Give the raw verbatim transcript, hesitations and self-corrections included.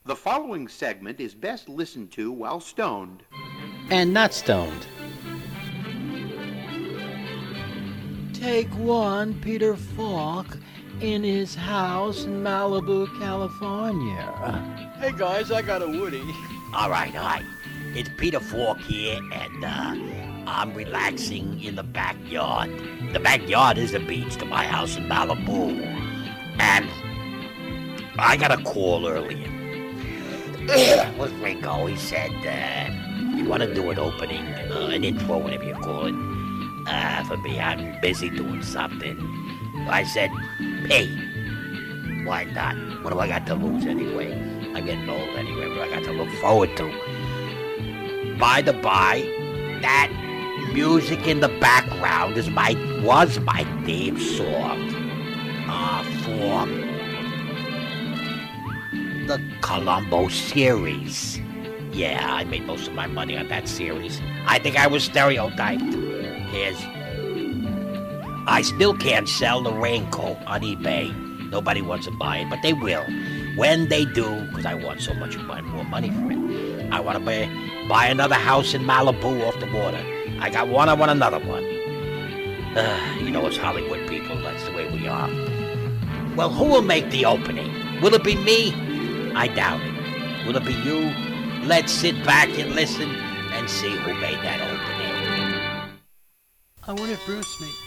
The following segment is best listened to while stoned. And not stoned. Take one, Peter Falk, in his house in Malibu, California. Hey guys, I got a Woody. All right, all right. It's Peter Falk here, and uh, I'm relaxing in the backyard. The backyard is the beach to my house in Malibu. And I got a call earlier. With Ringo, he said, uh, you want to do an opening, uh, an intro, whatever you call it, uh, for me. I'm busy doing something. I said, hey, why not? What do I got to lose anyway? I'm getting old anyway. What do I got to look forward to? By the by, that music in the background is my was my theme song uh, for the Columbo series. Yeah, I made most of my money on that series. I think I was stereotyped. Here's... I still can't sell the raincoat on eBay. Nobody wants to buy it, but they will. When they do, because I want so much more money for it. I want to buy, buy another house in Malibu off the water. I got one, I want another one. Uh, you know, it's Hollywood people, that's the way we are. Well, who will make the opening? Will it be me? I doubt it. Will it be you? Let's sit back and listen and see who made that opening. I wonder if Bruce made...